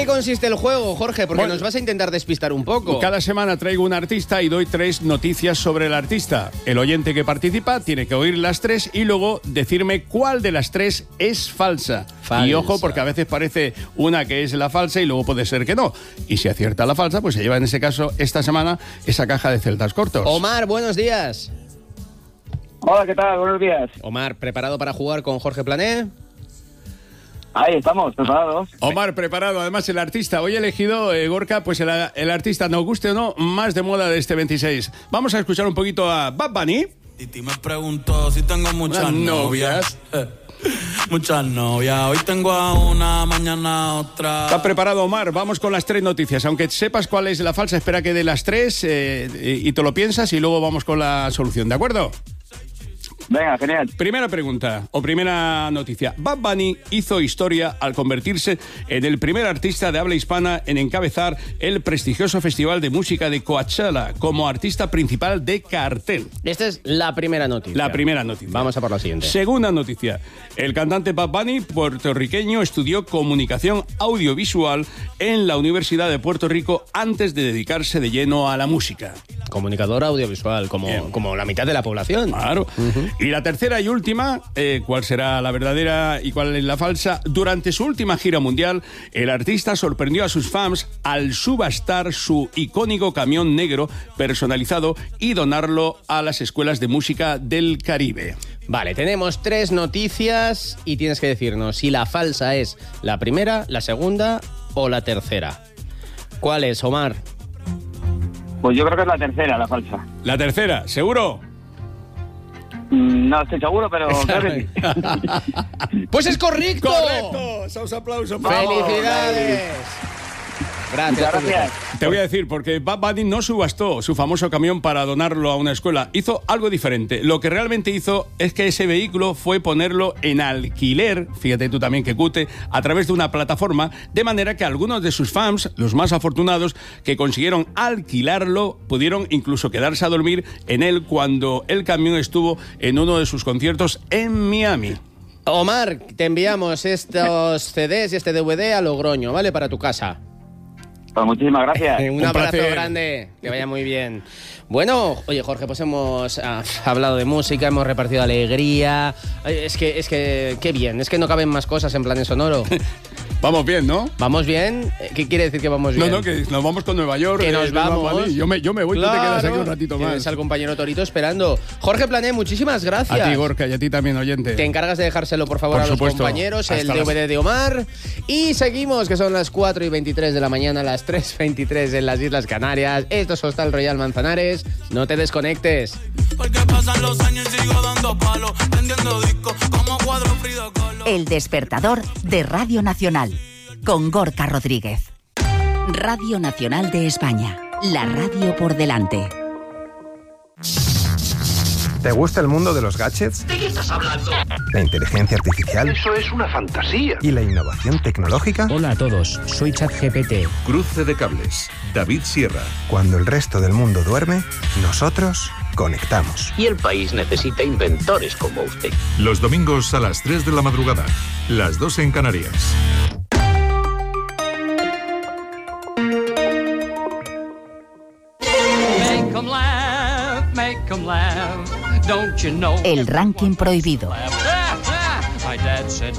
qué consiste el juego, Jorge? Porque nos vas a intentar despistar un poco. Cada semana traigo un artista y doy 3 noticias sobre el artista. El oyente que participa tiene que oír las 3 y luego decirme cuál de las 3 es falsa. Y ojo, porque a veces parece una que es la falsa y luego puede ser que no. Y si acierta la falsa, pues se lleva en ese caso esta semana esa caja de celtas cortos. Omar, buenos días. Hola, ¿qué tal? Buenos días. Omar, ¿preparado para jugar con Jorge Plané? Ahí estamos, preparados. Omar, preparado. Además, el artista, hoy he elegido, Gorka, pues el artista, nos guste o no, más de moda de este 26. Vamos a escuchar un poquito a Bad Bunny. Titi me preguntó si tengo muchas novias. Muchas novias. Hoy tengo a una, mañana a otra. ¿Está preparado, Omar? Vamos con las 3 noticias. Aunque sepas cuál es la falsa, espera que dé las 3 y te lo piensas y luego vamos con la solución, ¿de acuerdo? Venga, genial. Primera pregunta o primera noticia. Bad Bunny hizo historia al convertirse en el primer artista de habla hispana en encabezar el prestigioso Festival de Música de Coachella como artista principal de cartel. Esta es la primera noticia. La primera noticia. Vamos a por la siguiente. Segunda noticia. El cantante Bad Bunny, puertorriqueño, estudió comunicación audiovisual en la Universidad de Puerto Rico antes de dedicarse de lleno a la música. Comunicador audiovisual, como la mitad de la población. Claro. Y la tercera y última, ¿cuál será la verdadera y cuál es la falsa? Durante su última gira mundial, el artista sorprendió a sus fans al subastar su icónico camión negro personalizado y donarlo a las escuelas de música del Caribe. Vale, tenemos 3 noticias y tienes que decirnos si la falsa es la primera, la segunda o la tercera. ¿Cuál es, Omar? Pues yo creo que es la tercera, la falsa. La tercera, ¿seguro? No estoy seguro, pero creo que sí. ¡Pues es correcto! ¡Correcto! ¡Sos aplausos! ¡Felicidades! Gracias. Te voy a decir, porque Bad Bunny no subastó su famoso camión para donarlo a una escuela. Hizo algo diferente. Lo que realmente hizo es que ese vehículo fue ponerlo en alquiler, fíjate tú también que cute, a través de una plataforma, de manera que algunos de sus fans, los más afortunados, que consiguieron alquilarlo, pudieron incluso quedarse a dormir en él cuando el camión estuvo en uno de sus conciertos en Miami. Omar, te enviamos estos CDs y este DVD a Logroño, ¿vale? Para tu casa. Pues muchísimas gracias. Un abrazo placer. grande, que vaya muy bien. Bueno, oye Jorge, pues hemos hablado de música, hemos repartido alegría. Es que qué bien, es que no caben más cosas en Planet Sonoro. Vamos bien, ¿no? ¿Vamos bien? ¿Qué quiere decir que vamos bien? No, que nos vamos con Nueva York. Que nos vamos. Yo me voy, claro, tú te quedas aquí un ratito más. Tienes al compañero Torito esperando. Jorge Plané, muchísimas gracias. A ti, Gorka, y a ti también, oyente. Te encargas de dejárselo, por favor, Por a los supuesto. compañeros, el Hasta DVD de Omar. Y seguimos, que son las 4:23 de la mañana, las 3:23 en las Islas Canarias. Esto es Hostal Royal Manzanares. No te desconectes. Porque pasan los años y sigo dando palos, vendiendo discos como cuadro Frida Kahlo. El despertador de Radio Nacional, con Gorka Rodríguez. Radio Nacional de España, la radio por delante. ¿Te gusta el mundo de los gadgets? ¿De qué estás hablando? ¿La inteligencia artificial? Eso es una fantasía. ¿Y la innovación tecnológica? Hola a todos, soy ChatGPT. Cruce de cables. David Sierra. Cuando el resto del mundo duerme, nosotros conectamos. Y el país necesita inventores como usted. Los domingos a las 3 de la madrugada. Las 2 en Canarias. El ranking prohibido.